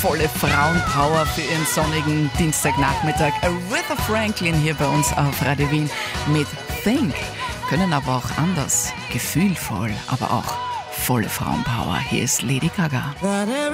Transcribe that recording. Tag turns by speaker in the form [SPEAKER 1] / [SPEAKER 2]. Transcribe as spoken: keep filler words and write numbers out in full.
[SPEAKER 1] Volle Frauenpower für ihren sonnigen Dienstagnachmittag. Aretha Franklin hier bei uns auf Radio Wien mit Think. Können aber auch anders. Gefühlvoll, aber auch volle Frauenpower. Hier ist Lady Gaga.